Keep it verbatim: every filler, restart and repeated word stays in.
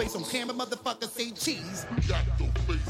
face on camera, motherfucker say cheese. Got the face